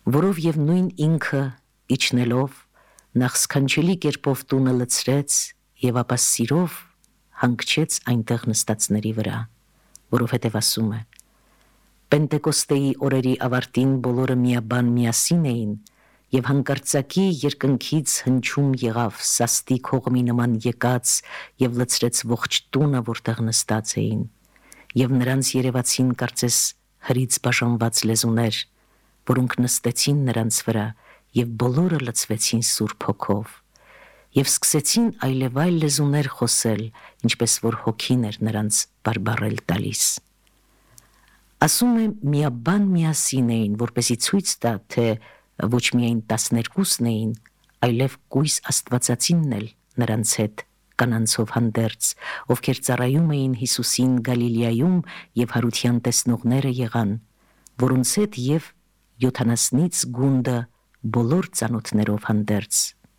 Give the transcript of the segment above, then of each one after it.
որով եւ նույն ինքը իջնելով նախ սքանչելի կերպով տունը լցրեց եւ ապա սիրով հանգչեց այնտեղ նստածների վրա, որովհետեւ ասում է. Պենտեկոստեի օրերի ավարտին բոլորը միաբան միասին էին եւ հանկարծակի երկնքից հնչում եղավ սաստիկ հողմի նման եկած եւ լցրեց ողջ տունը, որտեղ նստած էին, եւ նրանց երևացին կարծես հրից բաժանված լեզուներ, որոնք նստեցին նրանց վրա եւ բոլորը լցվեցին Սուրբ Հոգով եւ սկսեցին այլևայլ լեզուներ խոսել, ինչպես որ հոգին էր նրանց բարբառել տալիս։ Ասում է միաբան միասին էին, որպեսզի ցույց տա, թե ոչ միայն 12-ն էին, այլև կույս Աստվածածինն էլ նրանց հետ կանանցով հանդերձ, ովքեր ծառայում էին Հիսուսին Գալիլեայում եւ հարության տեսնողները եղան, որոնց հետ եւ 70-ից գունդը բոլոր ծանոթներով հանդերձ։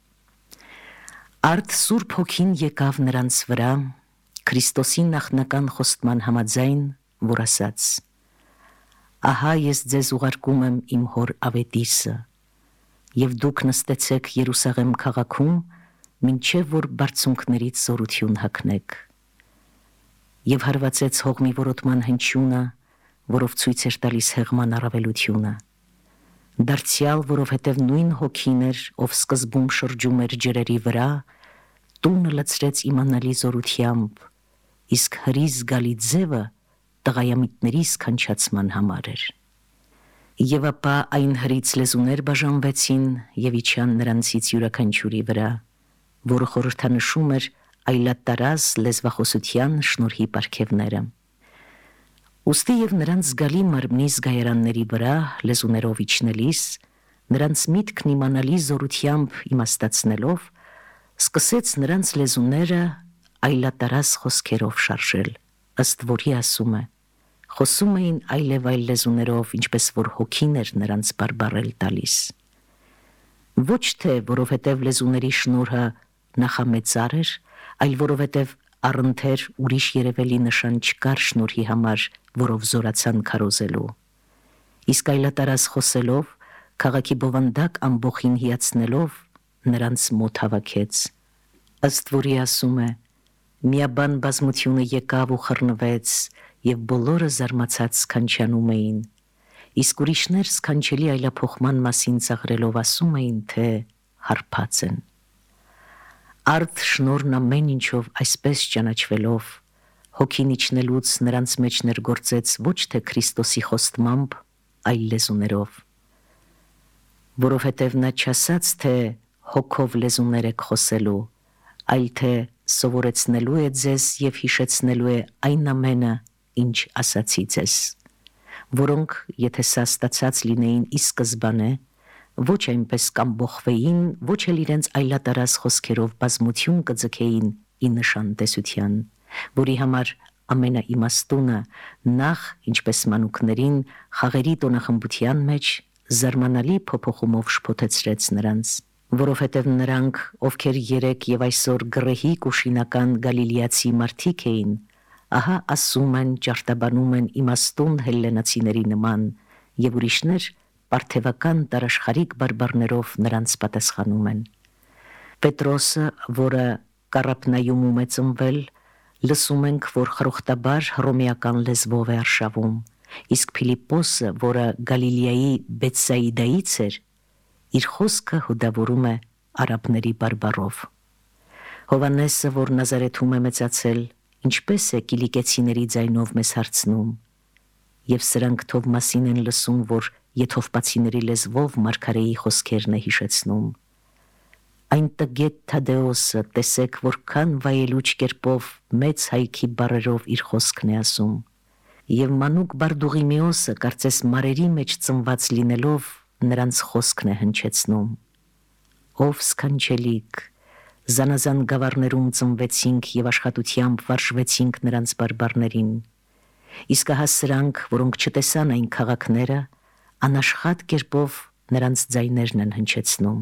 Արդ Սուրբ Հոգին եկավ նրանց վրա Քրիստոսի նախնական խոստման համաձայն, որ ասաց. Ահա ես ձեզ ուղարկում եմ իմ հոր ավետիսը, եւ դուք նստեցեք Երուսաղեմ քաղաքում, մինչև որ բարձունքներից զորություն հագնեք։ Եվ հարվածեց հողմի որոտման հնչյունը, որով ցույց էր տալիս հեղման առավելությունը։ Դարձյալ, որովհետև նույն հոգին էր, ով սկզբում շրջում էր ջրերի վրա, տունը լցրեց իմանալի զորությամբ, իսկ հրի զգալի ձևը տղայամիտների սքանչացման համար էր։ Եվ ապա այն հրից լեզուներ բաժանվեցին եւ իջան նրանցից յուրաքանչյուրի վրա, որը խորհրդանշում էր այլատարած լեզվախոսության շնորհի պարգևները։ Ուստի եւ նրանց զգալի մարմնի զգայարանների վրա լեզուներով իջնելիս, նրանց միտքն իմանալի զորությամբ իմաստացնելով, սկսեց նրանց լեզուները այլատարած խոսքերով շարժել, ըստ որի ասում է. խոսում էին այլևայլ լեզուներով, ինչպես որ հոգին էր նրանց բարբառել տալիս։ Ոչ թե որովհետև լեզուների շնորհը նախամեծար էր, այլ որովհետև առընթեր ուրիշ երևելի նշան չկար շնորհի համար, որով զորացան քարոզելու։ Իսկ այլատարած խոսելով, քաղաքի բովանդակ ամբոխին հիացնելով, նրանց մոտ հավաքեց, ըստ որի ասում է. միաբան բազմությունը եկավ ու խռնվեց, եւ բոլորը զարմացած սքանչանում էին, իսկ ուրիշներ սքանչելի այլափոխման մասին ծաղրելով ասում էին, թե հարբած են։ Արդ շնորհն ամեն ինչով այսպես ճանաչվելով, հոգին իջնելուց նրանց մեջ ներգործեց ոչ թե Քրիստոսի խոստմամբ, այլ լեզուներով, որովհետև նա չասաց, թե հոգով լեզուներ եք խոսելու, այլ թե սովորեցնելու է ձեզ եւ հիշեցնելու է այն ամենը, ինչ ասացի ձեզ, որոնք, եթե սա ստացած լինեին ի սկզբանե, ոչ այնպես կամբոխվեին, ոչ էլ իրենց այլատարած խոսքերով բազմություն կձգեին ի նշան տեսության, որի համար ամենաիմաստունը նախ, ինչպես մանուկներին, խաղերի տոնախմբության մեջ զարմանալի փոփոխումով շփոթեցրեց նրանց, որովհետև նրանք, ովքեր երեկ եւ այսօր գռեհիկ ու շինական գալիլեացի մարդիկ էին, ահա ասում են, ճարտաբանում են իմաստուն հելլենացիների նման, եւ ուրիշներ պարթևական տարաշխարիկ բարբառներով նրանց պատասխանում են։ Պետրոսը, որը Կարապնայումում է ծնվել, լսում ենք, որ խրոխտաբար հռոմեական լեզվով է արշավում, իսկ Փիլիպոսը, որը Գալիլեայի Բեթսայիդայից էր, իր խոսքը հուդավորում է արաբների բարբառով։ Հովանեսը, որ Նազարեթում է մեծացել, ինչպես է կիլիկեցիների ձայնով մեզ հարցնում, եւ սրանք Թովմասին են լսում, որ եթովպացիների լեզվով մարգարեի խոսքերն է հիշեցնում։ Այն տգետ Թադեոսը, տեսեք, որքան վայելուչ կերպով մեծ հայքի բառերով իր խոսքն է ասում, եւ մանուկ Բարդուղիմեոսը, կարծես մարերի մեջ ծնված լինելով, նրանց խոսքն է հնչեցնում։ Ով սքանչելիք, զանազան գավառներում ծնվեցինք եւ աշխատությամբ վարժվեցինք նրանց բարբառներին, իսկ ահա սրանք, որոնք չտեսան այն քաղաքները, անաշխատ կերպով նրանց ձայներն են հնչեցնում։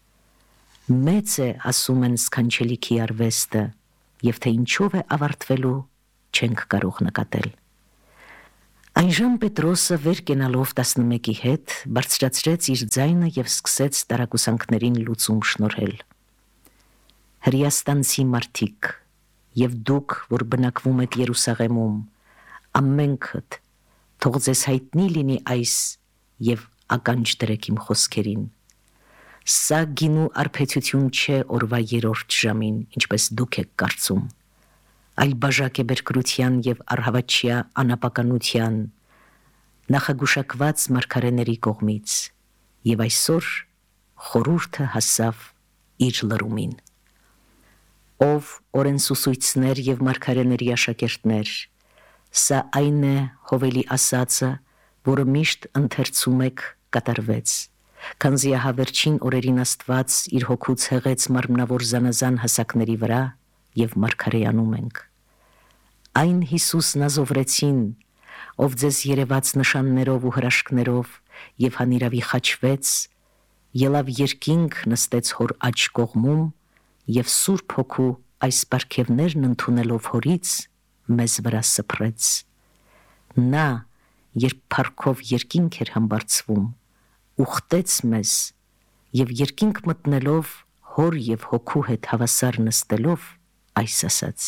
Մեծ է, ասում են, սքանչելիքի արվեստը, եւ թե ինչով է ավարտվելու, չենք կարող նկատել։ Այնժամ Պետրոսը վեր կենալով 11-ի հետ բարձրացրեց իր ձայնը եւ սկսեց տարակուսանքներին լուծում շնորհել. Հրեաստանցի մարդիկ եւ դուք, որ բնակվում եք Երուսաղեմում, ամենքդ թող ձեզ հայտնի լինի այս եւ ականջ դրեք իմ խոսքերին. Սա գինու արբեցություն չէ օրվա 3-րդ ժամին, ինչպես դուք եք կարծում, այլ բաժակ է բերկրության եւ առհավատչյա անապականության նախագուշակված մարգարեների կողմից, եւ այսօր խորհուրդը հասավ իր լրումին. Ով օրենսուսույցներ եւ մարգարեների աշակերտներ, սա այն է Հովելի ասածը, որը միշտ ընթերցում եք, կատարվեց, քանզի ահա վերջին օրերին Աստված իր հոգուց հեղեց մարմնավոր զանազան հասակների վրա եւ մարգարեանում ենք. Այն Հիսուսն ազովրեցին, ով ձեզ երևաց նշաններով ու հրաշքներով եւ հանիրավի խաչվեց, ելավ երկինք նստեց հոր աջ կողմում եւ Սուրբ Հոգու այս պարգևներն ընդունելով հորից մեզ վրա սփռեց. նա երբ փառքով երկինք էր համբարձվում, ուխտեց մեզ եւ երկինք մտնելով հոր եւ հոգու հետ հավասար նստելով այս ասաց.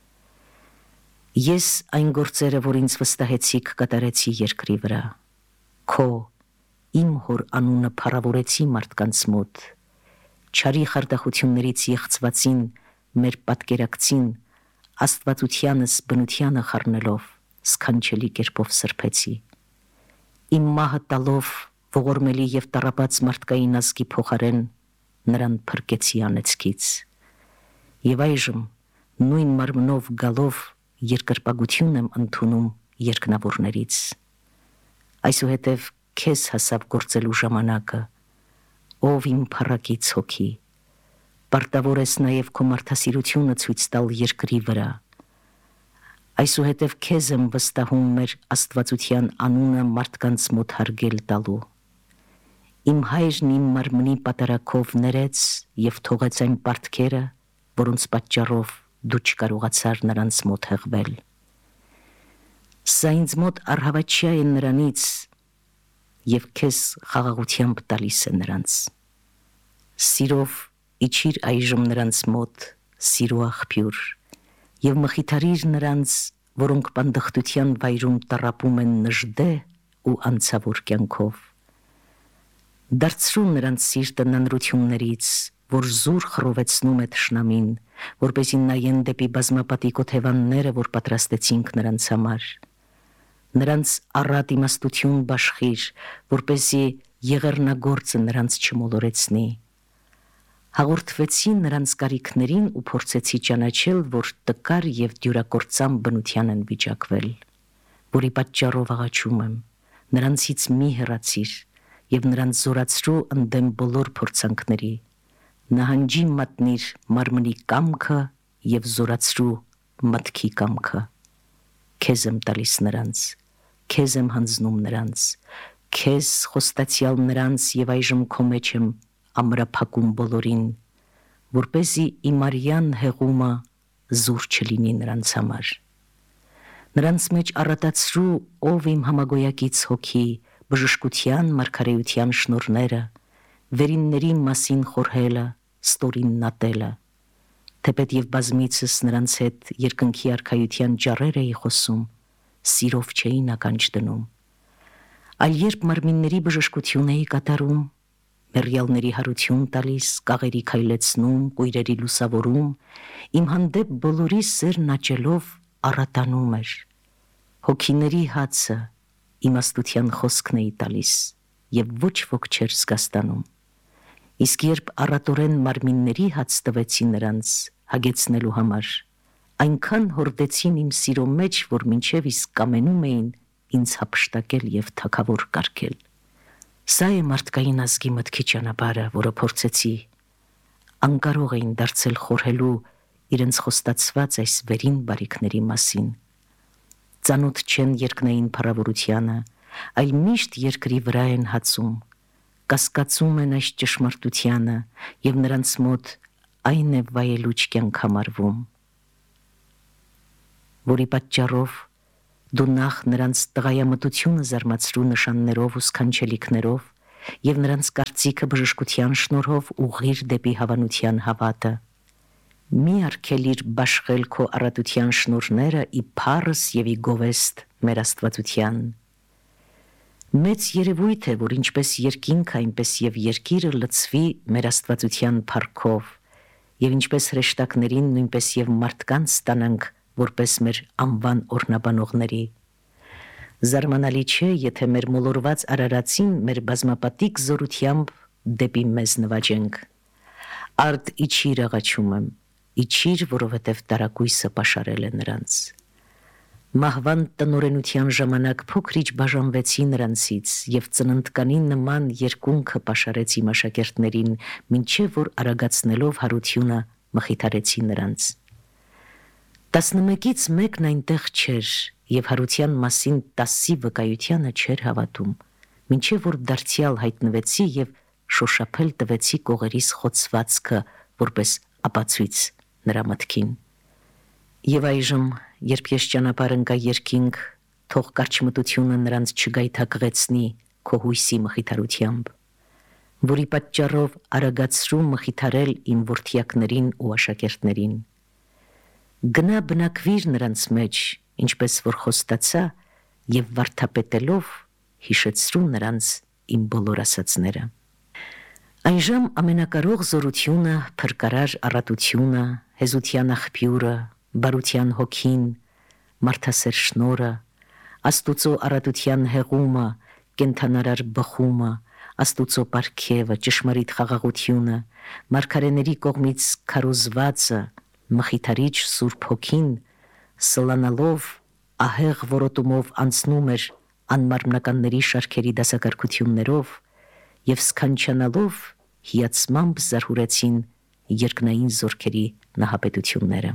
Ես այն գործերը, որ ինձ վստահեցիք, կատարեցի երկրի վրա, քո իմ հոր անունը փառավորեցի մարդկանց մոտ, չարի խարդախություններից եղծվածին մեր պատկերակցին աստվածությանս բնությանը խառնելով սքանչելի կերպով սրբեցի, իմ մահը տալով ողորմելի եւ տառապած մարդկային ազգի փոխարեն նրան փրկեցի անեծքից, եւ այժմ նույն մարմնով գալով երկրպագություն եմ ընդունում երկնավորներից, այսուհետև քեզ հասավ գործելու ժամանակը, ով իմ փառակից հոգի, պարտավոր ես նաև քո մարդասիրությունը ցույց տալ երկրի վրա, այսուհետև քեզ եմ վստահում մեր աստվածության անունը մարդկանց մոտ հարգել տալու, իմ հայրն իմ մարմնի պատարակով ներեց եւ թողեց այն պարտքերը, որոնց պատճառով դու չկարողացար նրանց մոտ հղվել, սա ինձ մոտ առհավատչյա է նրանից եւ քեզ խաղաղությամբ տալիս է նրանց, սիրով իջիր այժմ նրանց մոտ սիրո աղբյուր եւ մխիթարիր նրանց, որոնք պանդխտության վայրում տառապում են նժդե ու անցավոր կյանքով, դարձրու նրանց սիրտը ննրություններից, որ զուր խռովեցնում է թշնամին, որպեսզի նայեն դեպի բազմապատիկ օթևանները, որ պատրաստեցինք նրանց համար, նրանց առատ իմաստություն բաշխիր, որպեսզի եղեռնագործը նրանց չմոլորեցնի, հաղորդվեցի նրանց կարիքներին ու փորձեցի ճանաչել, որ տկար եւ դյուրակործան բնության են վիճակվել, որի պատճառով աղաչում եմ, նրանցից մի հեռացիր եւ նրանց զորացրու ընդդեմ բոլոր փորձանքների, նահանջի մատնիր մարմնի կամքը եւ զորացրու մտքի կամքը, քեզ եմ տալիս նրանց, քեզ եմ հանձնում նրանց, քեզ խոստացյալ նրանց եւ այժմ քո մեջ եմ ամրափակում բոլորին, որպեսզի իմ արյան հեղումը զուր չլինի նրանց համար, նրանց մեջ առատացրու, ով իմ համագոյակից հոգի, բժշկության, մարգարեության շնորհները, վերինների մասին խորհելը, ստորին նատելը, թեպետ եւ բազմիցս նրանց հետ երկնքի արքայության ջառեր էի խոսում, սիրով չէին ականջ դնում, այլ երբ մարմինների բժշկություն էի կատարում, մեռյալների հարություն տալիս, կաղերի քայլեցնում, կույրերի լուսավորում, իմ հանդեպ բոլորի սերն աճելով առատանում էր, հոգիների հացը իմաստության խոսքն էի տալիս եւ ոչ ոք չէր զգաստանում, իսկ երբ առատորեն մարմինների հաց տվեցի նրանց հագեցնելու համար, այնքան հորդեցին իմ սիրո մեջ, որ մինչև իսկ կամենում էին ինձ հափշտակել եւ թագավոր կարգել, սա է մարդկային ազգի մտքի ճանապարհը, որը փորձեցի, անկարող էին դարձել խորհելու իրենց խոստացված այս վերին բարիքների մասին, ծանոթ չեն երկնային փառավորությանը, այլ միշտ երկրի վրա են հացում, կասկածում են այս ճշմարտությանը եւ նրանց մոտ այն է վայելուչ կյանք համարվում, որի պատճառով Դու նախ նրանց տղայամտությունը զարմացրու նշաններով ու սքանչելիքներով եւ նրանց կարծիքը բժշկության շնորհով ուղղիր դեպի հավանության հավատը։ Մի արգելիր բաշխել քո առատության շնորհները ի փառս եւ ի գովեստ մեր Աստվածության։ Մեծ երևույթ է, որ ինչպես երկինքը, այնպես եւ երկիրը լցվի մեր Աստվածության փառքով, եւ ինչպես հրեշտակներին, նույնպես եւ մարդկանց ստանանք որպես մեր անվան օրհնաբանողների։ Զարմանալի չէ, եթե մեր մոլորված արարածին մեր բազմապատիկ զորությամբ դեպի մեզ նվաճենք։ Արդ իջիր աղաչում եմ, իջիր, որովհետև տարակույսը պաշարել է նրանց։ Մահվան տնօրենության ժամանակ փոքրիչ բաժանվեցի նրանցից եւ ծննդկանի նման երկունքը պաշարեցի աշակերտներին, մինչեւ որ արագացնելով հարությունը մխիթարեցի նրանց։ 11-ից մեկն այնտեղ չէր եւ հարության մասին 10-ի վկայությանը չէր հավատում, մինչեւ որ դարձյալ հայտնվեցի եւ շոշափել տվեցի կողերիս խոցվածքը որպես ապացույց նրա մտքին։ Եվ այժմ, երբ ես ճանապարհ ընկա երկինք, թող կարճմտությունը նրանց չգայթակղեցնի քո հույսի մխիթարությամբ, որի պատճառով արագացրու մխիթարել իմ որդիակներին ու աշակերտներին։ Գնա բնակվիր նրանց մեջ, ինչպես որ խոստացա, եւ վարդապետելով հիշեցրու նրանց իմ բոլոր ասածները։ Այժմ ամենակարող զորությունը, փրկարար առատությունը, հեզության աղբյուրը, բարության հոգին, մարդասեր շնորհը, Աստուծո առատության հեղումը, կենթանարար բխումը, Աստուծո պարգևը, ճշմարիտ խաղաղությունը, մարգարեների կողմից քարոզվածը, մխիթարիչ Սուրբ Հոգին, սլանալով ահեղ որոտումով անցնում էր անմարմնականների շարքերի դասակարգություններով եւ սքանչանալով հիացմամբ զարհուրեցին երկնային զորքերի նահապետությունները։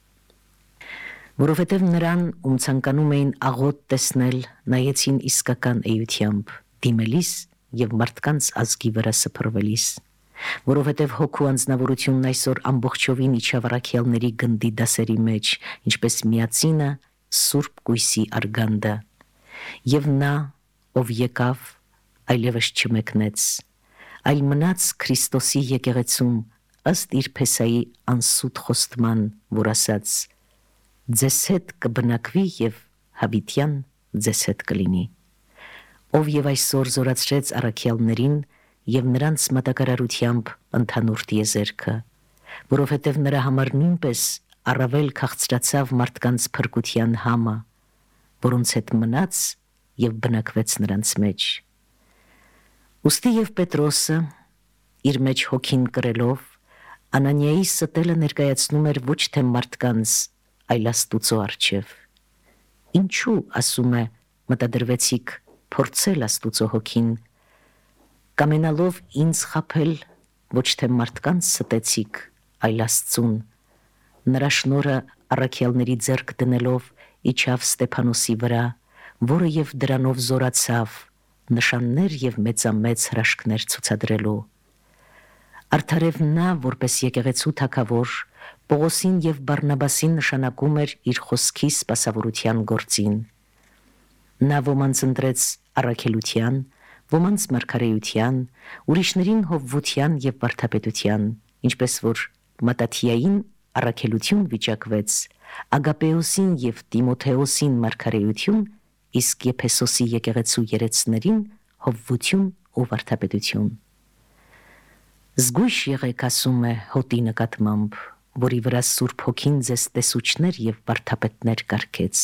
Որովհետև նրան, ում ցանկանում էին աղոտ տեսնել, նայեցին իսկական էությամբ, դիմելիս եւ մարդկանց ազգի վրա սփռվելիս, որովհետև հոգու անձնավորությունն այսօր ամբողջովին իջավ առաքյալների գնդի դասերի մեջ, ինչպես միածինը Սուրբ Կույսի արգանդը, եւ նա, ով եկավ, այլևս չմեկնեց, այլ մնաց Քրիստոսի եկեղեցում ըստ իր Փեսայի անսուտ խոստման, որ ասաց. «Ձեզ հետ կբնակվի եւ հավիտյան ձեզ հետ կլինի», ով եւ այսօր զորացրեց առաքյալներին եւ նրանց մատակարարությամբ ընդհանուր տիեզերքը, որովհետեւ նրա համար նույնպես առավել քաղցրացավ մարդկանց փրկության համը, որոնց հետ մնաց եւ բնակվեց նրանց մեջ։ Ուստի եւ Պետրոսը իր մեջ հոգին կրելով Անանիայի ստելը ներկայացնում էր ոչ թե մարդկանց, այլ Աստուծո առջև։ Ինչու, ասում է, մտադրվեցիք փորձել Աստուծո հոգին, կամենալով ինձ խաբել, ոչ թե մարդկանց ստեցիք, այլ Աստծուն։ Նրա շնորհը առաքյալների ձեռք դնելով իջավ Ստեփանոսի վրա, որը եւ դրանով զորացավ, նշաններ եւ մեծամեծ հրաշքներ ցուցադրելու։ Արդարև նա, որպես եկեղեցու թագավոր, Պողոսին եւ Բարնաբասին նշանակում էր իր խոսքի սպասավորության գործին։ Նա ոմանց ընտրեց առաքելության, ոմանց մարգարեության, ուրիշներին հովվության եւ վարդապետության, ինչպես որ Մատաթիային առաքելություն վիճակվեց, Ագապեոսին եւ Տիմոթեոսին մարգարեություն, իսկ Եփեսոսի եկեղեցու երեցներին հովվություն ու վարդապետություն։ Զգույշ եղեք, ասում է հոտի նկատմամբ, որի վրա Սուրբ Հոգին ձեզ տեսուչներ եւ վարդապետներ կարգեց։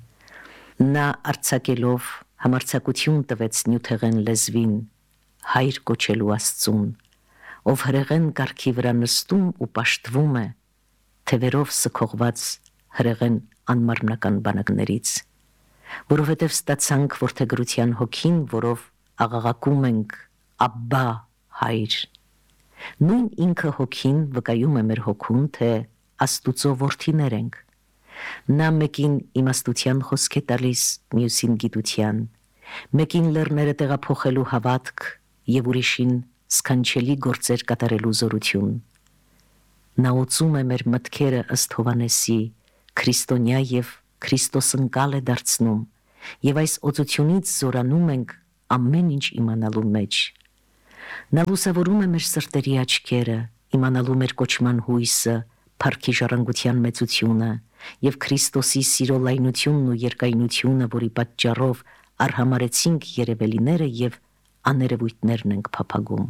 Նա արձակելով համարձակություն տվեց նյութեղեն լեզվին, հայր կոչելու Աստծուն, ով հրեղեն կարգի վրա նստում ու պաշտվում է, թևերով սքողված հրեղեն անմարմնական բանակներից, որովհետև ստացանք որդեգրության հոգին, որով աղաղակում ենք Աբբա, հայր։ Նույն ինքը հոգին վկայում է մեր հոգուն, թե Աստուծո որդիներ ենք։ Նա մեկին իմաստության խոսք է տալիս, մյուսին գիտության, մեկին լեռները տեղափոխելու հավատք եւ ուրիշին սքանչելի գործեր կատարելու զորություն։ Նա ոցում է մեր մտքերը ըստ Հովանեսի, քրիստոնյա եւ Քրիստոս ընկալ է դարձնում, եւ այս օծությունից զորանում ենք ամեն ինչ իմանալու մեջ։ Նա լուսավորում է մեր սրտերի աչքերը, իմանալու մեր կոչման հույսը, փառքի ժառանգության մեծությունը եւ Քրիստոսի սիրո լայնությունն ու երկայնությունը, որի պատճառով արհամարեցինք երևելիները եւ աներևույթներն ենք փափագում։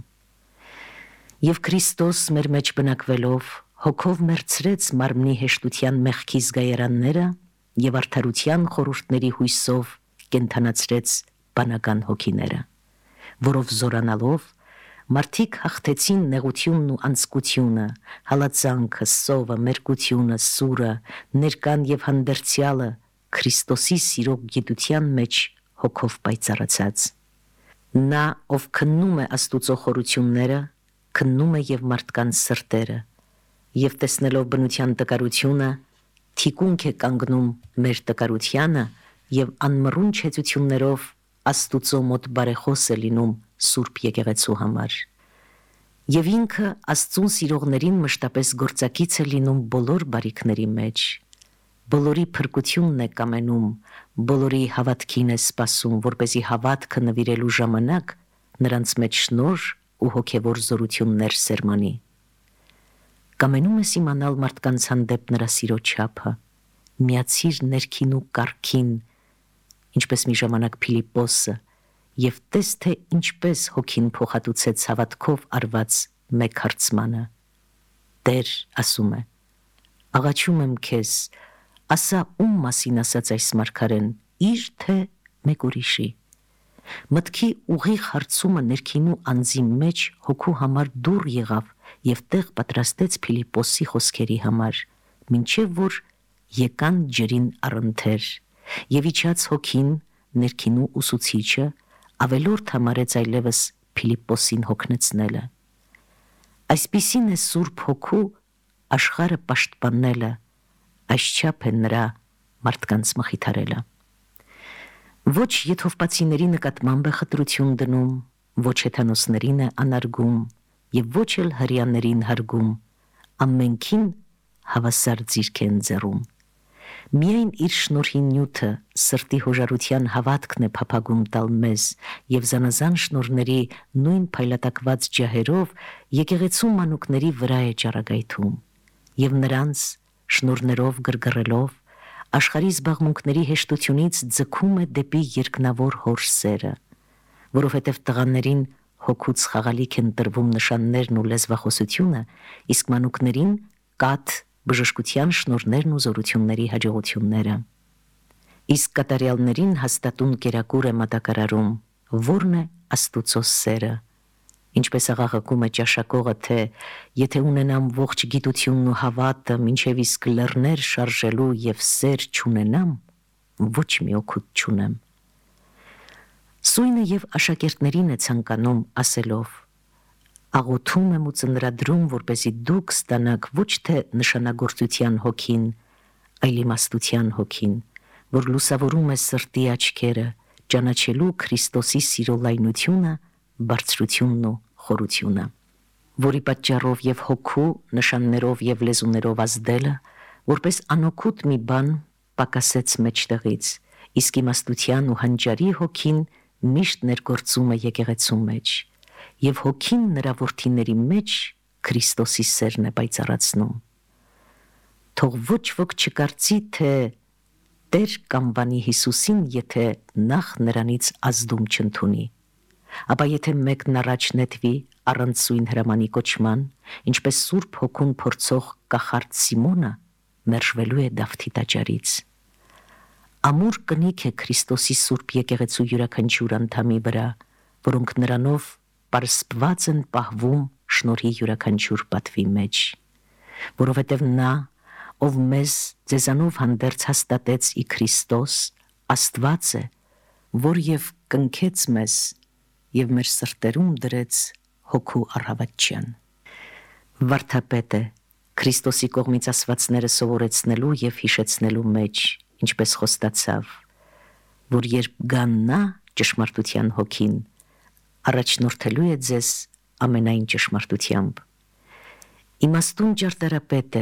Եվ Քրիստոս մեր մեջ բնակվելով հոգով մերցրեց մարմնի հեշտության մեղքի զգայարանները եւ արդարության խորհուրդների հույսով կենթանացրեց բանական հոգիները, որով զորանալով մարդիկ հաղթեցին նեղությունն ու անձկությունը, հալածանքը, սովը, մերկությունը, սուրը, ներկան եւ հանդերձյալը Քրիստոսի սիրո գիտության մեջ հոգով պայծառացած։ Նա, ով քննում է Աստուծո խորությունները, քննում է եւ մարդկանց սրտերը, եւ տեսնելով բնության տկարությունը, թիկունք է կանգնում մեր տկարությանը եւ անմռուն չեցություններով Աստուծո մոտ բարեխոս է լինում Սուրբ եկեղեցու համար։ Եվ ինքը Աստծուն սիրողներին մշտապես գործակից է լինում բոլոր բարիքների մեջ, բոլորի փրկությունն է կամենում, բոլորի հավատքին է սպասում, որպեսզի հավատքը նվիրելու ժամանակ նրանց մեջ շնորհ ու հոգևոր զորություններ սերմանի։ Կամենում ես իմանալ մարդկանց հանդեպ նրա սիրո չափը, միացիր ներքին ու կառքին, ինչպես մի ժամանակ Փիլիպոսը, եւ տես թե ինչպես հոգին փոխհատուցեց հավատքով արված մեկ հարցմանը։ Տեր ասում է. աղաչում եմ քեզ, ասա ում մասին ասաց այս մարգարեն, իր թե մեկ ուրիշի։ Մտքի ուղիղ հարցումը ներքին ու անձի մեջ հոգու համար դուռ եղավ եւ տեղ պատրաստեց Փիլիպոսի խոսքերի համար, մինչեւ որ եկան ջրին առընթեր, եւ իջած հոգին ներքին ու ուսուցիչը ավելորդ համարեց այլևս Փիլիպոսին հոգնեցնելը։ Այսպիսին է Սուրբ Հոգու աշխարհը պաշտպանելը, այսչափ է նրա մարդկանց մխիթարելը։ Ոչ եթովպացիների նկատմամբ է խտրություն դնում, ոչ հեթանոսներին է անարգում եւ ոչ էլ հրեաներին հարգում, ամենքին հավասար ձիրք է ընձեռում։ Միայն իր շնորհի նյութը սրտի հոժարության հավատքն է փափագում տալ մեզ եւ զանազան շնորհների նույն փայլատակված ջահերով եկեղեցու մանուկների վրա է ճառագայթում եւ նրանց շնորհներով գրգռելով աշխարհի զբաղմունքների հեշտությունից ձգում է դեպի երկնավոր հոր սերը, որովհետև տղաներին հոգուց խաղալիք են տրվում նշաններն ու լեզվախոսությունը, իսկ մանուկներին կաթ, բժշկության շնորհներն ու զորությունների հաջողությունները։ Իսկ կատարյալներին հաստատուն կերակուր է մատակարարում, որն է Աստուծո սերը, ինչպես աղաղակում է ճաշակողը, թե եթե ունենամ ողջ գիտությունն ու հավատը, մինչև իսկ լեռներ շարժելու եւ սեր չունենամ, ոչ մի օգուտ չունեմ։ Սույնը եւ աշակերտներին է ցանկանում ասելով. աղոթում եմ ու ծնրադրում, որպեսզի դուք ստանաք ոչ թե նշանագործության հոգին, այլ իմաստության հոգին, որ լուսավորում է սրտի աչքերը, ճանաչելու Քրիստոսի սիրո լայնությունը, բարձրությունն ու խորությունը, որի պատճառով եւ հոգու նշաններով եւ լեզուներով ազդելը, որպես անօգուտ մի բան պակասեց մեջտեղից, իսկ իմաստության ու հանճարի հոգին միշտ ներգործում է եկեղեցու մեջ, եւ հոգին նրա որդիների մեջ Քրիստոսի սերն է պայծառացնում։ Թող ոչ ոք չկարծի, թե Տեր կանվանի Հիսուսին, եթե նախ նրանից ազդում չընդունի, ապա եթե մեկն առաջ նետվի առանց սույն հրամանի կոչման, ինչպես Սուրբ Հոգուն փորձող կախարդ Սիմոնը, մերժվելու է Դավթի տաճարից։ Ամուր կնիք է Քրիստոսի Սուրբ եկեղեցու յուրաքանչյուր անդամի վրա, որոնք նրանով պարսպված են պահվում շնորհի յուրաքանչյուր պատվի մեջ, որովհետև նա, ով մեզ ձեզանով հանդերձ հաստատեց ի Քրիստոս, Աստված է, որ եւ կնքեց մեզ եւ մեր սրտերում դրեց հոգու առավատչյան։ Վարդապետ է Քրիստոսի կողմից ասվածները սովորեցնելու եւ հիշեցնելու մեջ, ինչպես խոստացավ, որ երբ գան նա ճշմարտության հոգին, առաջնորդելու է ձեզ ամենայն ճշմարտությամբ։ Իմաստուն ճարտարապետ է,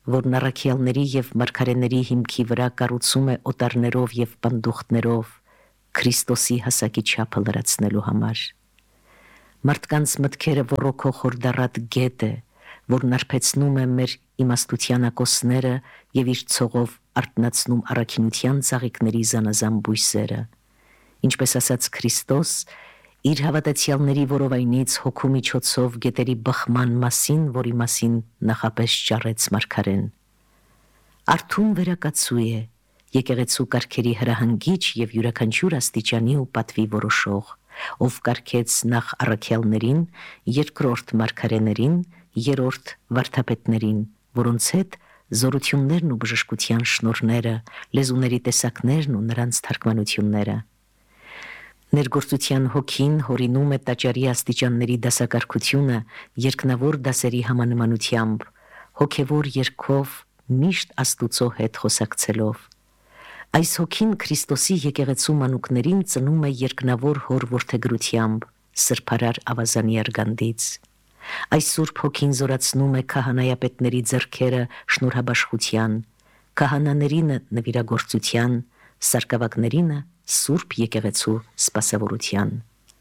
որն առաքյալների եւ մարգարեների հիմքի վրա կառուցում է օտարներով եւ պանդուխտներով Քրիստոսի հասակի չափը լրացնելու համար։ Մարդկանց մտքերը ոռոգող խորդառատ գետ է, որն արբեցնում է մեր իմաստության ակոսները եւ իր ցողով արտնացնում առաքինության ծաղիկների զանազան բույսերը։ Ինչպես ասաց Քրիստոս, իր հավատացյալների որովայնից հոգու միջոցով գետերի բխման մասին, որի մասին նախապես ճառեց մարգարեն։ Արթուն վերակացու է, եկեղեցու կարգերի հրահանգիչ եւ յուրաքանչյուր աստիճանի ու պատվի որոշող, ով կարգեց նախ առաքյալներին, երկրորդ մարգարեներին, երրորդ վարդապետներին, որոնց հետ զորություններն ու բժշկության շնորհները, լեզուների տեսակներն ու նրանց թարգմանությունները։ Ներգործության հոգին հորինում է տաճարի աստիճանների դասակարգությունը երկնավոր դասերի համանմանությամբ, հոգևոր երգով միշտ Աստուծո հետ խոսակցելով։ Այս հոգին Քրիստոսի եկեղեցու մանուկներին ծնում է երկնավոր հոր որդեգրությամբ, սրբարար ավազանի արգանդից։ Այս սուրբ հոգին զորացնում է քահանայապետների ձեռքերը շնորհաբաշխության, քահանաներինը նվիրագործության, սարկավակներինը սուրբ եկեղեցու սպասավորության։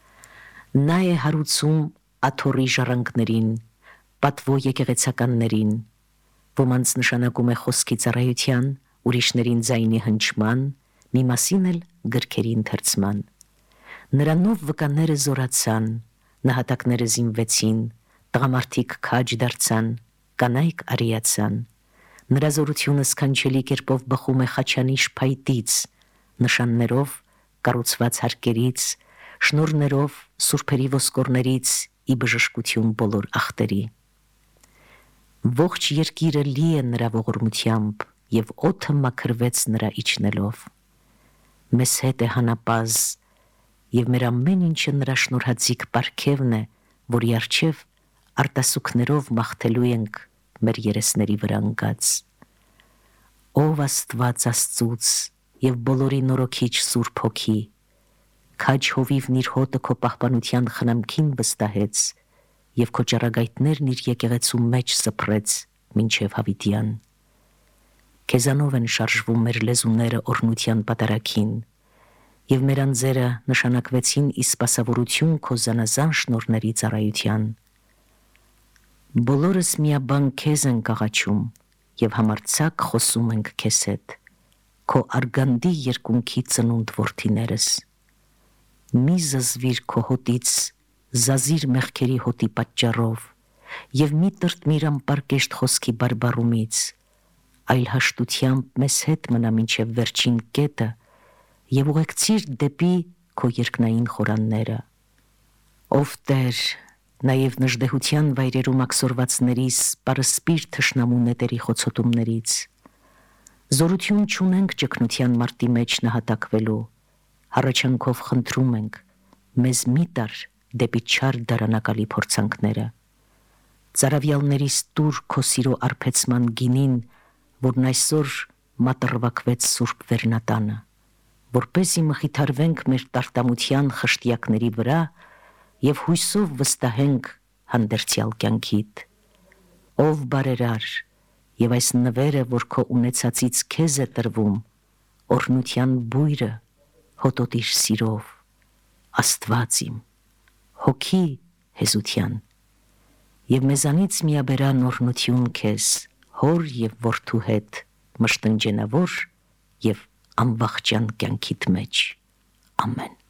Նա է հարուցում աթոռի ժառանգներին, պատվո եկեղեցականներին, ոմանց նշանակում է խոսքի ծառայության, ուրիշներին ձայնի հնչման, մի մասին էլ գրքերի ընթերցման։ Նրանով վկաները զորացան, նահատակները զինվեցին, տղամարդիկ քաջ դարձան, կանայք արիացան։ Նրա զորությունը սքանչելի կերպով բխում է խաչանիշ փայտից, նշաններով կառուցված հարկերից, շնորներով սուրբերի ոսկորներից ի բժշկություն բոլոր ախտերի։ Ողջ երկիրը լի է նրա ողորմությամբ եւ օդը մաքրվեց նրա իջնելով։ Մեզ հետ է հանապազ եւ մեր ամեն ինչը նրա շնորհածիկ պարգևն է, որի առջև արտասուքներով մաղթելու ենք մեր երեսների վրա ընկած։ Ով Աստված Աստծուց եւ բոլորի նորոքիչ Սուրբ Հոգի, քաջ հովիվն իր հոտը քո պահպանության խնամքին վստահեց եւ քո ճառագայթներն իր եկեղեցու մեջ սփռեց մինչեւ հավիտյան։ Քեզանով են շարժվում մեր լեզուները օրհնության պատարագին, եւ մեր անձերը նշանակվեցին ի սպասավորություն քո զանազան շնորհների ծառայության։ Բոլորս միաբան քեզ ենք աղաչում եւ համարձակ խոսում ենք քեզ հետ, քո արգանդի երկունքի ծնունդ որդիներս։ Մի զզվիր քո հոտից, զազիր մեղքերի հոտի պատճառով եւ մի տրտմիր անպարկեշտ խոսքի բարբառումից, այլ հաշտությամբ մեզ հետ մնա մինչև վերջին կետը եւ ուղեկցիր դեպի քո երկնային խորանները։ Ով Տեր, նաեւ նժդեհության վայրերում ակսորվածներիս պարսպիր թշնամու նետերի խոցոտումներից, զորություն չունենք ճգնության մարտի մեջ նահատակվելու, հառաչանքով խնդրում ենք, մեզ մի տար դեպի չար դարանակալի փորձանքները։ Ծարավյալներիս տուր քո սիրո արբեցման գինին, որն այսօր մատրվակվեց Սուրբ Վերնատանը, որպեսզի մխիթարվենք մեր տարտամության խշտյակների վրա եւ հույսով վստահենք հանդերձյալ կյանքիդ։ Ով բարերար, եւ այս նվերը, որ քո ունեցածից քեզ է տրվում, օրհնության բույրը հոտոտիր սիրով, Աստված իմ, հոգի հեզության, եւ մեզանից միաբերան օրհնություն քեզ, հոր եւ որդու հետ, մշտնջենավոր եւ անվախճան կյանքիդ մեջ։ Ամեն։